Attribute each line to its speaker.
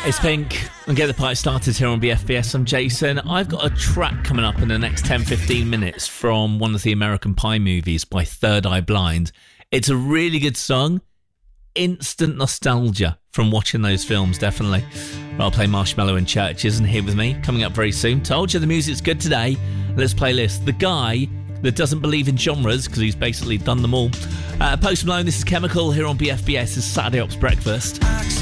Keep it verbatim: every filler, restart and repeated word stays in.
Speaker 1: It's Pink and Get the Party Started here on B F B S. I'm Jason. I've got a track coming up in the next ten to fifteen minutes from one of the American Pie movies by Third Eye Blind. It's a really good song. Instant nostalgia from watching those films, definitely. I'll play Marshmallow in Churches and Here With Me coming up very soon. Told you the music's good today. Let's playlist. The guy that doesn't believe in genres because he's basically done them all. Uh, Post Malone, this is Chemical here on B F B S. It's Saturday Ops Breakfast.